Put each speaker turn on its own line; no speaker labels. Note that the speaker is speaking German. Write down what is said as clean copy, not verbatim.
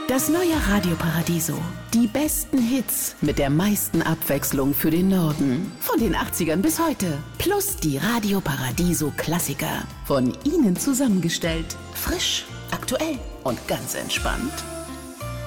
Das neue Radio Paradiso. Die besten Hits mit der meisten Abwechslung für den Norden. Von den 80ern bis heute. Plus die Radio Paradiso Klassiker. Von Ihnen zusammengestellt. Frisch, aktuell und ganz entspannt.